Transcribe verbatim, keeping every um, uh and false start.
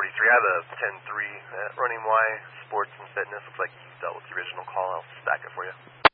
forty-three. I have a ten three at Running Y, Sports and Fitness. Looks like you dealt with the original call. I'll stack it for you.